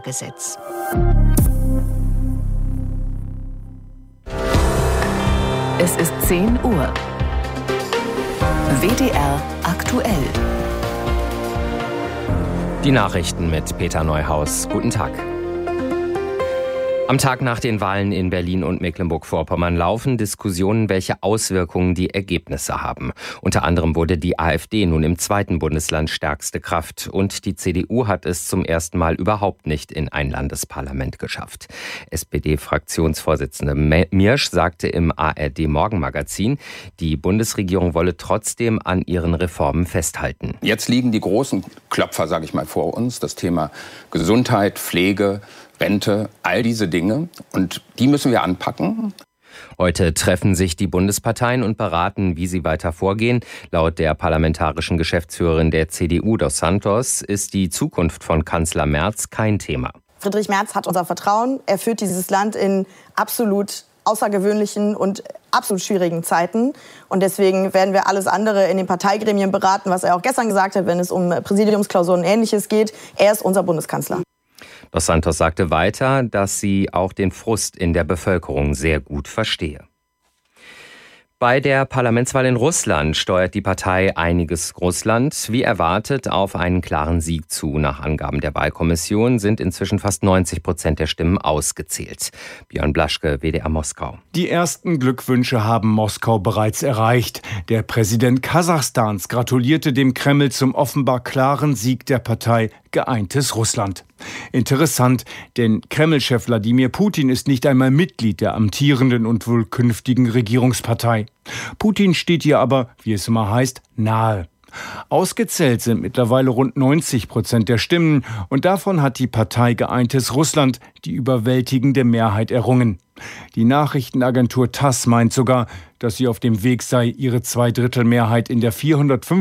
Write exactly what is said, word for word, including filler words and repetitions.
Klimagesetz. Es ist zehn Uhr. W D R aktuell. Die Nachrichten mit Peter Neuhaus. Guten Tag. Am Tag nach den Wahlen in Berlin und Mecklenburg-Vorpommern laufen Diskussionen, welche Auswirkungen die Ergebnisse haben. Unter anderem wurde die AfD nun im zweiten Bundesland stärkste Kraft und die C D U hat es zum ersten Mal überhaupt nicht in ein Landesparlament geschafft. S P D-Fraktionsvorsitzende Miersch sagte im A R D-Morgenmagazin, die Bundesregierung wolle trotzdem an ihren Reformen festhalten. Jetzt liegen die großen Klopfer, sage ich mal, vor uns. Das Thema Gesundheit, Pflege, Rente, all diese Dinge. Und die müssen wir anpacken. Heute treffen sich die Bundesparteien und beraten, wie sie weiter vorgehen. Laut der parlamentarischen Geschäftsführerin der C D U, Dos Santos, ist die Zukunft von Kanzler Merz kein Thema. Friedrich Merz hat unser Vertrauen. Er führt dieses Land in absolut außergewöhnlichen und absolut schwierigen Zeiten. Und deswegen werden wir alles andere in den Parteigremien beraten, was er auch gestern gesagt hat, wenn es um Präsidiumsklausuren und Ähnliches geht. Er ist unser Bundeskanzler. Dos Santos sagte weiter, dass sie auch den Frust in der Bevölkerung sehr gut verstehe. Bei der Parlamentswahl in Russland steuert die Partei Einiges Russland wie erwartet auf einen klaren Sieg zu. Nach Angaben der Wahlkommission sind inzwischen fast neunzig Prozent der Stimmen ausgezählt. Björn Blaschke, W D R Moskau. Die ersten Glückwünsche haben Moskau bereits erreicht. Der Präsident Kasachstans gratulierte dem Kreml zum offenbar klaren Sieg der Partei Geeintes Russland. Interessant, denn Kreml-Chef Wladimir Putin ist nicht einmal Mitglied der amtierenden und wohl künftigen Regierungspartei. Putin steht ihr aber, wie es immer heißt, nahe. Ausgezählt sind mittlerweile rund neunzig Prozent der Stimmen und davon hat die Partei Geeintes Russland die überwältigende Mehrheit errungen. Die Nachrichtenagentur TASS meint sogar, dass sie auf dem Weg sei, ihre Zweidrittelmehrheit in der vierhundertfünfzig